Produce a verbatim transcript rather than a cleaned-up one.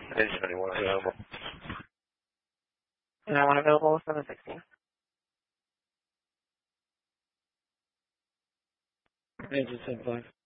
Engine anyone available. And I want available seven sixty. Engine seven five.